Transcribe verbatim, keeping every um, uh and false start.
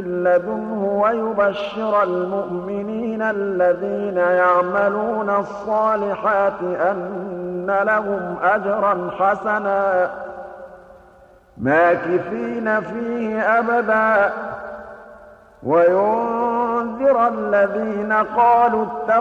من لدنه ويبشر المؤمنين الذين يعملون الصالحات أن لهم أجرا حسنا ماكثين فيه أبدا وينذر الذين قالوا اتخذ